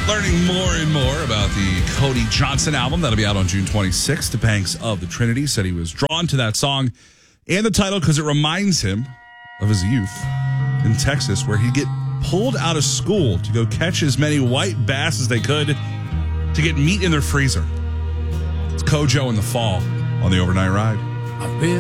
Learning more and more about the Cody Johnson album. That'll be out on June 26th. The Banks of the Trinity said he was drawn to that song and the title because it reminds him of his youth in Texas, where he'd get pulled out of school to go catch as many white bass as they could to get meat in their freezer. It's Kojo in the Fall on the Overnight Ride. I've been